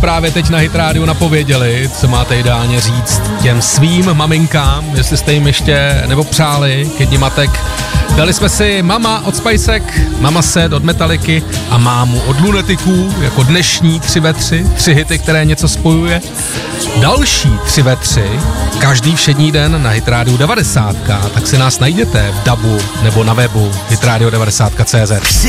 právě teď na Hit Radio napověděli, co máte ideálně říct těm svým maminkám, jestli jste jim ještě nebo přáli ke dni matek. Dali jsme si Mama od Spicek, Mama Set od Metalliky a Mámu od Lunatiků, jako dnešní 3 ve 3, 3 hity, které něco spojuje. Další 3 ve 3, každý všední den na Hit Radio 90, tak si nás najděte v DABu nebo na webu hitradio90.cz.